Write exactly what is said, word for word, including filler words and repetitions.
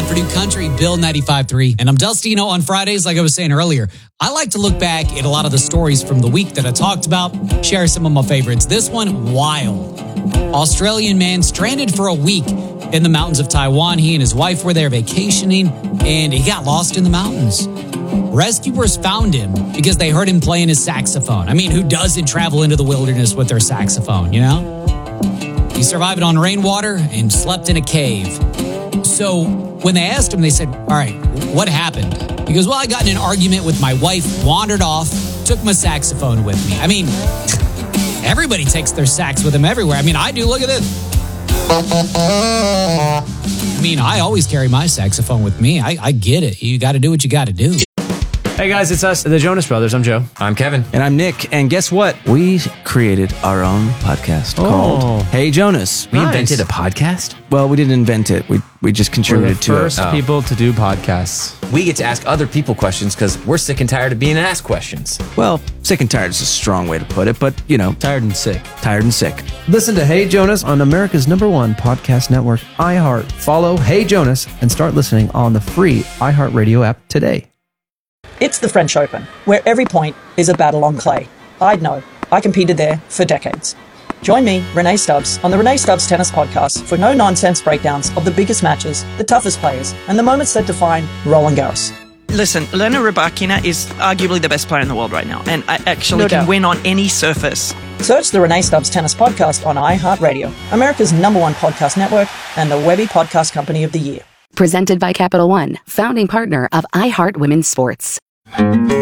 Purdue Country, Bill ninety-five point three. And I'm Dustino on Fridays, like I was saying earlier. I like to look back at a lot of the stories from the week that I talked about, share some of my favorites. This one, wild. Australian man stranded for a week in the mountains of Taiwan. He and his wife were there vacationing, and he got lost in the mountains. Rescuers found him because they heard him playing his saxophone. I mean, who doesn't travel into the wilderness with their saxophone, you know? He survived on rainwater and slept in a cave. So when they asked him, they said, all right, what happened? He goes, well, I got in an argument with my wife, wandered off, took my saxophone with me. I mean, everybody takes their sax with them everywhere. I mean, I do. Look at this. I mean, I always carry my saxophone with me. I, I get it. You got to do what you got to do. Hey guys, it's us, the Jonas Brothers. I'm Joe. I'm Kevin. And I'm Nick. And guess what? We created our own podcast Oh. called Hey Jonas. We Nice. invented a podcast? Well, we didn't invent it. We we just We're the contributed to first it. Oh. people to do podcasts. We get to ask other people questions because we're sick and tired of being asked questions. Well, sick and tired is a strong way to put it, but, you know, Tired and sick. tired and sick. Listen to Hey Jonas on America's number one podcast network, iHeart. Follow Hey Jonas and start listening on the free iHeartRadio app today. It's the French Open, where every point is a battle on clay. I'd know. I competed there for decades. Join me, Renee Stubbs, on the Renee Stubbs Tennis Podcast for no-nonsense breakdowns of the biggest matches, the toughest players, and the moments that define Roland Garros. Listen, Elena Rybakina is arguably the best player in the world right now, and I actually No can doubt. win on any surface. Search the Renee Stubbs Tennis Podcast on iHeartRadio, America's number one podcast network and the Webby Podcast Company of the Year. Presented by Capital One, founding partner of iHeart Women's Sports.